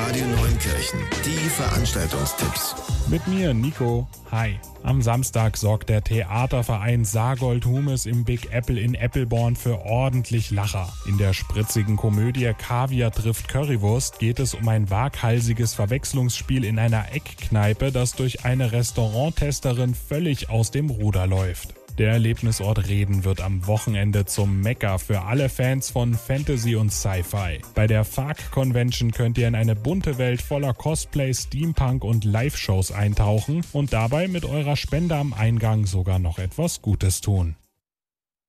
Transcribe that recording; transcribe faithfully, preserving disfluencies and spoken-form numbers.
Radio Neunkirchen. Die Veranstaltungstipps. Mit mir, Nico. Hi. Am Samstag sorgt der Theaterverein Sagold Humes im Big Apple in Eppelborn für ordentlich Lacher. In der spritzigen Komödie Kaviar trifft Currywurst geht es um ein waghalsiges Verwechslungsspiel in einer Eckkneipe, das durch eine Restauranttesterin völlig aus dem Ruder läuft. Der Erlebnisort Reden wird am Wochenende zum Mekka für alle Fans von Fantasy und Sci-Fi. Bei der F A K Convention könnt ihr in eine bunte Welt voller Cosplay, Steampunk und Live-Shows eintauchen und dabei mit eurer Spende am Eingang sogar noch etwas Gutes tun.